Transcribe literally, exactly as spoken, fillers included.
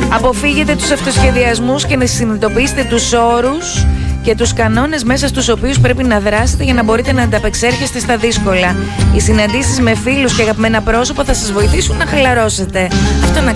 Αποφύγετε τους αυτοσχεδιασμούς και να συνειδητοποιήσετε τους όρους και τους κανόνες μέσα στους οποίους πρέπει να δράσετε για να μπορείτε να ανταπεξέρχεστε στα δύσκολα. Οι συναντήσεις με φίλους και αγαπημένα πρόσωπα θα σας βοηθήσουν να χαλαρώσετε. Αυτό να